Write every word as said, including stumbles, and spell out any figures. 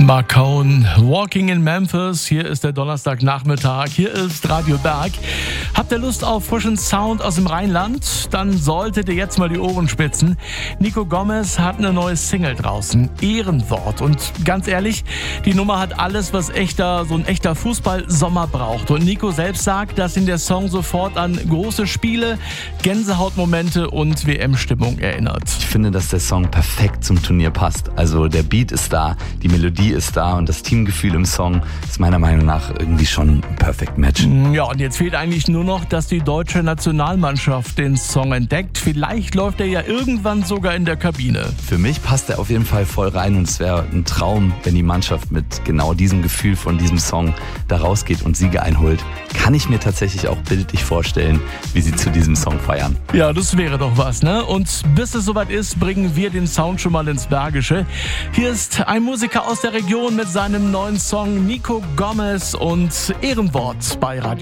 Mark Cohn, Walking in Memphis. Hier ist der Donnerstagnachmittag. Hier ist Radio Berg. Habt ihr Lust auf frischen Sound aus dem Rheinland? Dann solltet ihr jetzt mal die Ohren spitzen. Nico Gomez hat eine neue Single draußen. Ehrenwort. Und ganz ehrlich, die Nummer hat alles, was echter, so ein echter Fußball-Sommer braucht. Und Nico selbst sagt, dass ihn der Song sofort an große Spiele, Gänsehautmomente und W M-Stimmung erinnert. Ich finde, dass der Song perfekt zum Turnier passt. Also der Beat ist da, die Melodie ist da und das Teamgefühl im Song ist meiner Meinung nach irgendwie schon ein Perfect Match. Ja, und jetzt fehlt eigentlich nur noch, dass die deutsche Nationalmannschaft den Song entdeckt. Vielleicht läuft er ja irgendwann sogar in der Kabine. Für mich passt er auf jeden Fall voll rein und es wäre ein Traum, wenn die Mannschaft mit genau diesem Gefühl von diesem Song da rausgeht und Siege einholt. Kann ich mir tatsächlich auch bildlich vorstellen, wie sie zu diesem Song feiern. Ja, das wäre doch was, ne? Und bis es soweit ist, bringen wir den Sound schon mal ins Bergische. Hier ist ein Musiker aus der Region mit seinem neuen Song Nico Gomez und Ehrenwort bei Radio